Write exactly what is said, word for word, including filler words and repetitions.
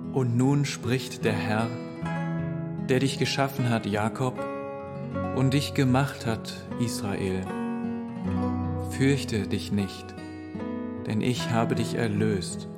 Und nun spricht der Herr, der dich geschaffen hat, Jakob, und dich gemacht hat, Israel. Fürchte dich nicht, denn ich habe dich erlöst.